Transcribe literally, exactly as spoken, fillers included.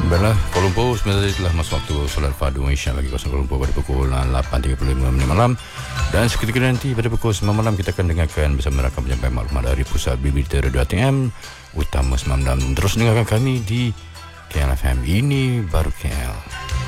Baiklah, Kuala Lumpur sebentar tadi telah masuk waktu solat fardu Isyak bagi kawasan Kuala Lumpur pada pukul lapan tiga puluh lima minit malam. Dan seketika nanti pada pukul sembilan malam kita akan dengarkan bersama rakan penyampaian maklumat dari Pusat Berita Radio A T M Utama Sembilan. Terus dengarkan kami di K L F M. Ini baru K L.